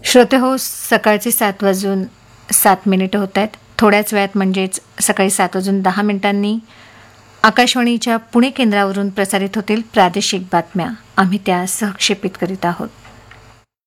श्रोते हो, सकाळचे 7:07 होत आहेत. थोड्याच वेळात म्हणजेच सकाळी 7:10 आकाशवाणीच्या पुणे केंद्रावरून प्रसारित होतील प्रादेशिक बातम्या. आम्ही त्या सहक्षेपित करीत आहोत.